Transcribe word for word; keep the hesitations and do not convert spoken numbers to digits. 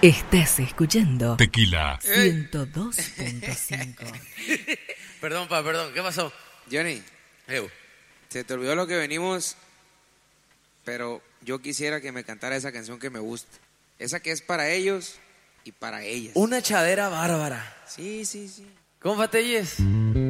Estás escuchando Tequila ciento dos punto cinco. Perdón, pa, perdón. ¿Qué pasó? Johnny, Eu. se te olvidó lo que venimos, pero yo quisiera que me cantara esa canción que me gusta. Esa que es para ellos y para ellas. Una chadera bárbara. Sí, sí, sí. ¿Cómo fatelles?